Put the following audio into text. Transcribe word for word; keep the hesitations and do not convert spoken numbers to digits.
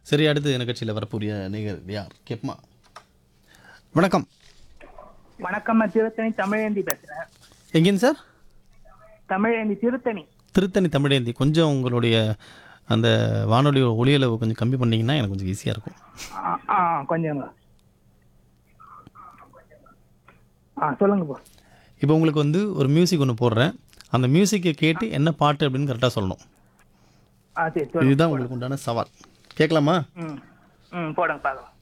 சரி, அடுத்து நிகழ்ச்சியில் வரக்கூடிய நீங்கள் யார் கேட்பமா? வணக்கம். வணக்கம், நான் திருத்தணி தமிழேந்தி பேசுறேன். எங்கேங்க சார்? தமிழேந்தி திருத்தணி. திருத்தணி தமிழேந்தி. கொஞ்சம் உங்களுடைய அந்த வானொலி ஒளியளவு கொஞ்சம் கம்மி பண்ணிங்கன்னா எனக்கு கொஞ்சம் ஈஸியாக இருக்கும். ஆ ஆ கொஞ்சம் ஆ சொல்லுங்க போ. இப்போ உங்களுக்கு வந்து ஒரு மியூசிக் ஒன்று போடுறேன். அந்த மியூசிக்கை கேட்டு என்ன பாட்டு அப்படின்னு கரெக்டாக சொல்லணும். ஆ சரி சொல்லுங்க. இதுதான் உங்களுக்கு உண்டான சவால். கேட்கலாமா? ம் ம் போடுங்க பார்க்கலாம்.